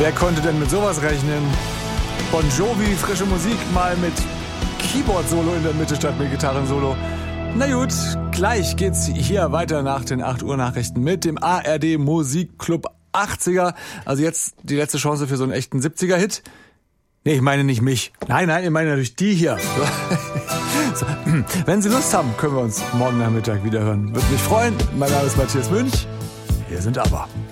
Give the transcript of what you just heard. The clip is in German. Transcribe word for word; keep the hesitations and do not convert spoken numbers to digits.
Wer konnte denn mit sowas rechnen? Bon Jovi, frische Musik, mal mit Keyboard-Solo in der Mitte statt mit Gitarren-Solo. Na gut, gleich geht's hier weiter nach den acht Uhr Nachrichten mit dem A R D Musikclub achtziger. Also jetzt die letzte Chance für so einen echten siebziger-Hit. Nee, ich meine nicht mich. Nein, nein, ich meine natürlich die hier. So. Wenn Sie Lust haben, können wir uns morgen Nachmittag wieder hören. Würde mich freuen. Mein Name ist Matthias Münch. Hier sind aber...